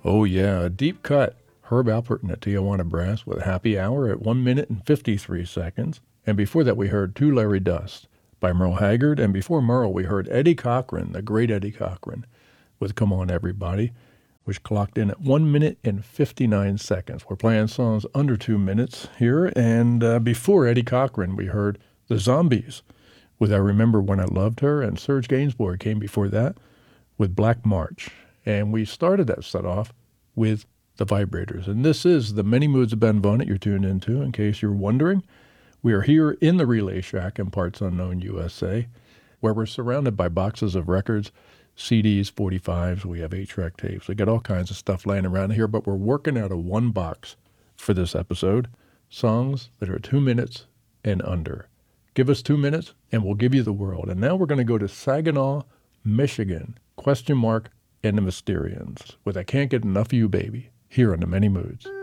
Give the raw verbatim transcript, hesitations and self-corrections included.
Oh yeah, a deep cut. Herb Alpert and the Tijuana Brass with Happy Hour at one minute and fifty-three seconds. And before that we heard To Larry Dust by Merle Haggard. And before Merle we heard Eddie Cochran, the great Eddie Cochran, with Come On Everybody, which clocked in at one minute and fifty-nine seconds. We're playing songs under two minutes here. And uh, before Eddie Cochran we heard The Zombies with I Remember When I Loved Her. And Serge Gainsbourg came before that with Black March. And we started that set off with The Vibrators. And this is the Many Moods of Ben Vaughn you're tuned into, in case you're wondering. We are here in the Relay Shack in Parts Unknown, U S A, where we're surrounded by boxes of records, C Ds, forty-fives, we have eight-track tapes. We got all kinds of stuff laying around here, but we're working out of one box for this episode, songs that are two minutes and under. Give us two minutes, and we'll give you the world. And now we're going to go to Saginaw, Michigan, question mark, and the Mysterians with I Can't Get Enough of You, Baby, here on The Many Moods.